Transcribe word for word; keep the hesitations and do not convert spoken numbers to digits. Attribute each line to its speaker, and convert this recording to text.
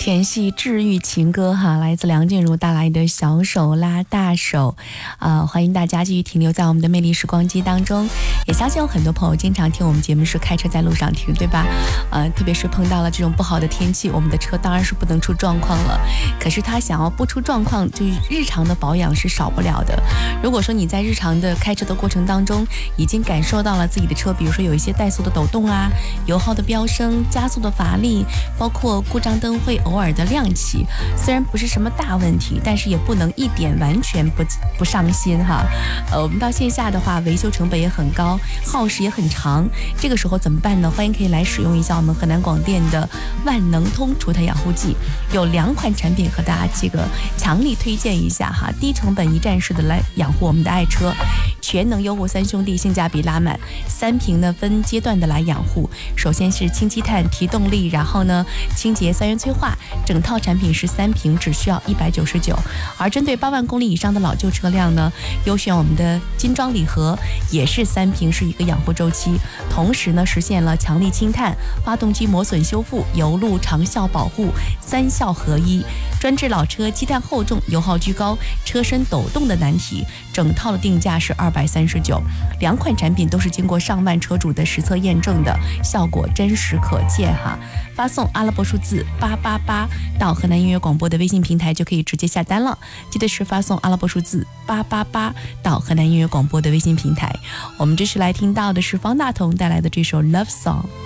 Speaker 1: 甜系治愈情歌哈，来自梁静茹带来的小手拉大手，呃，欢迎大家继续停留在我们的魅力时光机当中。也相信有很多朋友经常听我们节目是开车在路上听，对吧？呃，特别是碰到了这种不好的天气，我们的车当然是不能出状况了。可是他想要不出状况，就日常的保养是少不了的。如果说你在日常的开车的过程当中，已经感受到了自己的车，比如说有一些怠速的抖动啊，油耗的飙升，加速的乏力，包括故障灯会偶尔的亮起，虽然不是什么大问题，但是也不能一点完全不不上心哈。呃，我们到线下的话，维修成本也很高，耗时也很长。这个时候怎么办呢？欢迎可以来使用一下我们河南广电的万能通除胎养护剂，有两款产品和大家这个强力推荐一下哈，低成本一站式的来养护我们的爱车，全能优护三兄弟，性价比拉满，三瓶呢分阶段的来养护。首先是氢积碳提动力，然后呢清洁三元催化，整套产品是三瓶，只需要一百九十九。而针对八万公里以上的老旧车辆呢，优选我们的金装礼盒，也是三瓶，是一个养护周期，同时呢实现了强力轻碳、发动机磨损修复、油路长效保护三效合一，专治老车积碳厚重、油耗居高、车身抖动的难题。整套的定价是二百三十九，两款产品都是经过上万车主的实测验证的，效果真实可见哈。发送阿拉伯数字八八八到河南音乐广播的微信平台就可以直接下单了，记得是发送阿拉伯数字八八八到河南音乐广播的微信平台。我们这是来听到的是方大同带来的这首 Love Song。